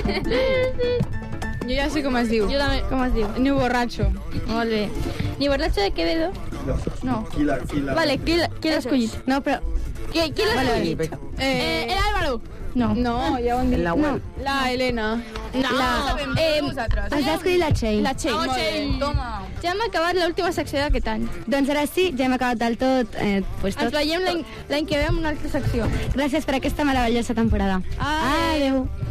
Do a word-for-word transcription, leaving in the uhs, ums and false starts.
Jo ja sé com es diu. Jo també. Com es diu? Ni borratxo. Molt bé. Ni borratxo de Quevedo? No. Qui l'ha qui l'ha- Vale, qui, l'ha- qui l'ha escollit? No, però... Qui, qui l'ha Vale, escollit? vale. Eh, Eh, el Álvaro. No. no, ja ho hem dit. En la web. La Helena. No. La- eh, Ens ha escollit la Txell. la Txell. Molt bé. Toma. Ja hem acabat l'última secció d'aquest any. Doncs ara sí, ja hem acabat del tot. Eh, pues Ens tot. veiem l'any l'any que ve amb una altra secció. Gràcies per aquesta meravellosa temporada. Adéu. Adéu.